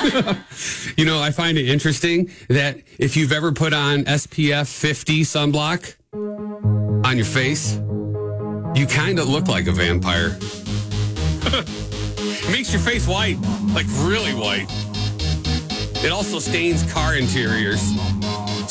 You know, I find it interesting that if you've ever put on SPF 50 sunblock on your face, you kind of look like a vampire. It makes your face white, like really white. It also stains car interiors.